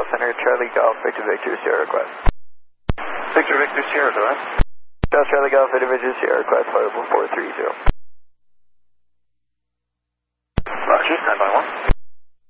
Center, Charlie Golf, Victor Victor, Sierra request. Victor Victor, Sierra, go ahead. South Charlie Golf, Victor Victor, Sierra request, flight level 430.